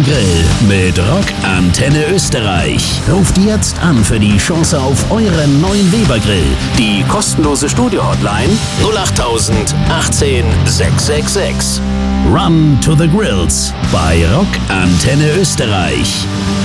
Grill mit Rock Antenne Österreich. Ruft jetzt an für die Chance auf euren neuen Weber Grill. Die kostenlose Studio-Hotline 08000 18 666. Run to the Grills bei Rock Antenne Österreich.